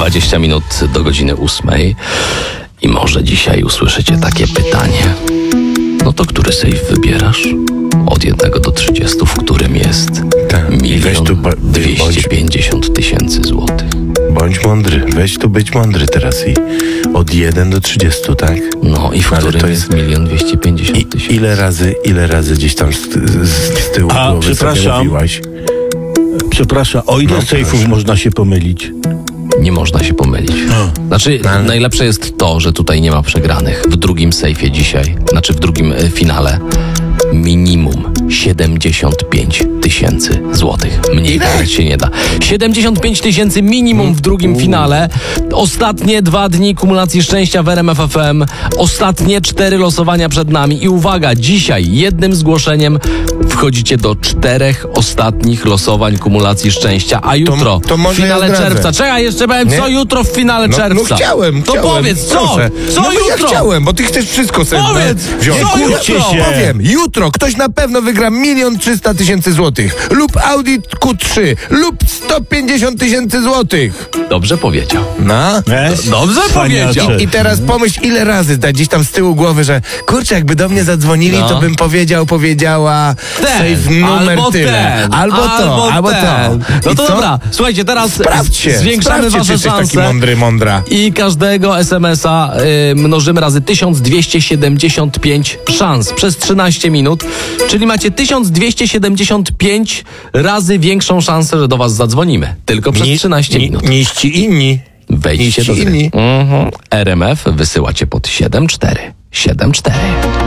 20 minut do godziny 8 i może dzisiaj usłyszycie takie pytanie. No to który sejf wybierasz? Od 1 do 30, w którym jest 1 250 000 złotych. Bądź mądry, weź tu być mądry teraz i od 1 do 30, tak? No i w którym to jest 1 250 000. Ile razy gdzieś tam z tyłu głowy sobie robiłaś? Przepraszam, o ile sejfów można się pomylić? Nie można się pomylić. Znaczy, najlepsze jest to, że tutaj nie ma przegranych. W drugim sejfie dzisiaj, znaczy w drugim finale, minimum 75 000 złotych. Mniej wygrać się nie da. 75 000 minimum w drugim finale. Ostatnie 2 dni kumulacji szczęścia w RMF FM. Ostatnie 4 losowania przed nami. I uwaga, dzisiaj jednym zgłoszeniem wchodzicie do 4 ostatnich losowań kumulacji szczęścia. A jutro to w może finale ja czerwca. Czekaj, jeszcze powiem, co jutro w finale czerwca. No chciałem. Powiedz, co? Proszę. Co bo jutro? Ja chciałem, bo ty chcesz wszystko sobie wziąć. Co jutro? Powiem, jutro ktoś na pewno wygra 1 300 000 złotych lub Audi Q3 lub 150 000 złotych. Dobrze powiedział. No. Dobrze powiedział. I teraz pomyśl, ile razy gdzieś tam z tyłu głowy, że kurczę, jakby do mnie zadzwonili, to bym powiedziała sejf numer tyle. Albo to. No I to co? dobra, słuchajcie, teraz zwiększamy Sprawdźcie, wasze czy jesteś taki szanse. mądra. I każdego SMS-a mnożymy razy 1275 szans przez 13 minut, czyli macie 1275 razy większą szansę, że do was zadzwonimy. Tylko przez 13 minut. Niż ci inni. Wejdźcie do gry. RMF wysyłacie pod 7474.